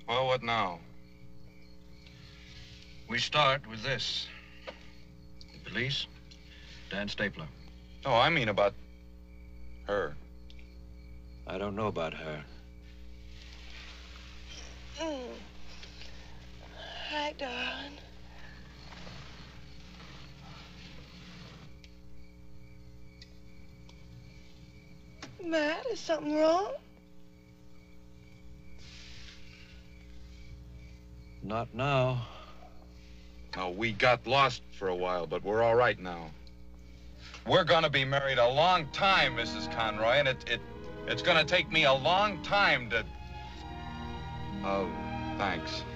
Well, what now? We start with this. The police, Dan Stapler. No, I mean about her. I don't know about her. Hi, darling. Matt, is something wrong? Not now. No, we got lost for a while, but we're all right now. We're gonna be married a long time, Mrs. Conroy, and it's gonna take me a long time to... Oh, thanks.